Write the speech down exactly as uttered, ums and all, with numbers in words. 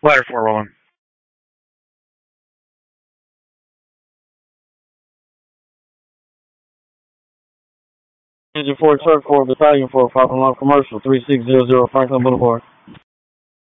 Ladder four rolling. Engine four, truck four, battalion four, Falcon Law Commercial, three six zero zero Franklin Boulevard.